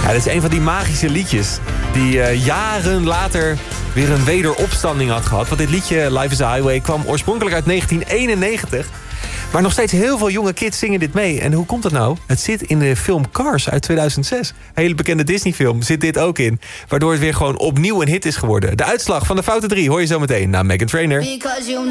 Ja, dit is een van die magische liedjes die jaren later weer een wederopstanding had gehad. Want dit liedje, Life is a Highway, kwam oorspronkelijk uit 1991. Maar nog steeds heel veel jonge kids zingen dit mee. En hoe komt dat nou? Het zit in de film Cars uit 2006. Een hele bekende Disney-film zit dit ook in. Waardoor het weer gewoon opnieuw een hit is geworden. De uitslag van de Foute 3 hoor je zo meteen na Meghan Trainor.